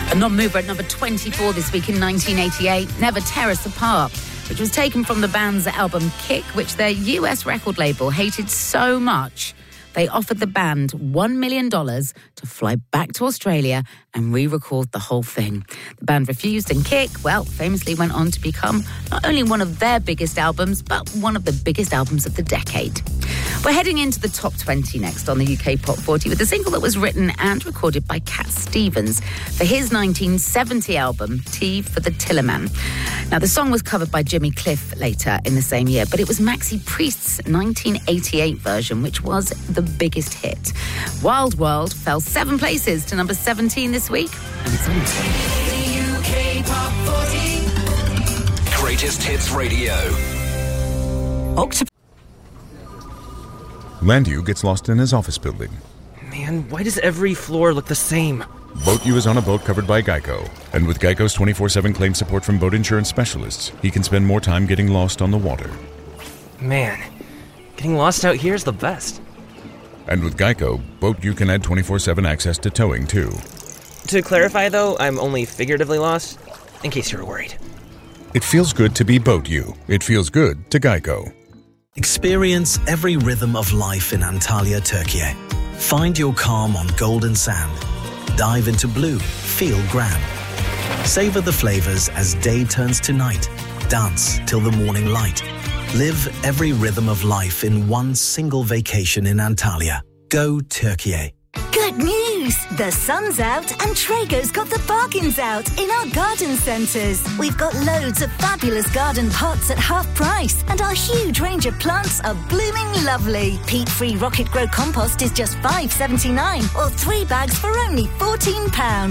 A non-mover at number 24 this week in 1988, Never Tear Us Apart, which was taken from the band's album Kick, which their US record label hated so much they offered the band $1 million to fly back to Australia and re-record the whole thing. The band refused, and Kick, well, famously went on to become not only one of their biggest albums, but one of the biggest albums of the decade. We're heading into the top 20 next on the UK Pop 40 with a single that was written and recorded by Cat Stevens for his 1970 album, Tea for the Tillerman. Now, the song was covered by Jimmy Cliff later in the same year, but it was Maxi Priest's 1988 version, which was the biggest hit. Wild World fell 7 places to number 17 this week, and it's on the UK Pop 40 Greatest Hits Radio. Landu gets lost in his office building. Man, why does every floor look the same? Boat U is on a boat covered by Geico. And with Geico's 24/7 claim support from boat insurance specialists, he can spend more time getting lost on the water. Man, getting lost out here is the best. And with Geico, Boat U can add 24/7 access to towing, too. To clarify, though, I'm only figuratively lost, in case you were worried. It feels good to be Boat U. It feels good to Geico. Experience every rhythm of life in Antalya, Turkey. Find your calm on golden sand. Dive into blue, feel grand. Savor the flavors as day turns to night. Dance till the morning light. Live every rhythm of life in one single vacation in Antalya. Go Turkey. Good news! The sun's out and Traeger's got the bargains out in our garden centres. We've got loads of fabulous garden pots at half price, and our huge range of plants are blooming lovely. Peat-free Rocket Grow compost is just $5.79, or 3 bags for only £14.